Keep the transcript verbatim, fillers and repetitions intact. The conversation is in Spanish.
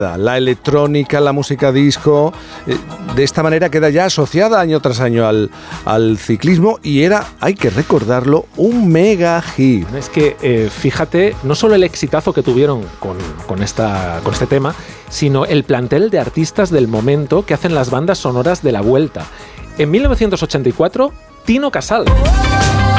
La electrónica, la música disco, eh, de esta manera queda ya asociada año tras año al, al ciclismo y era, hay que recordarlo, un mega hit. Es que, eh, fíjate, no solo el exitazo que tuvieron con, con, esta, con este tema, sino el plantel de artistas del momento que hacen las bandas sonoras de la Vuelta. En mil novecientos ochenta y cuatro, Tino Casal.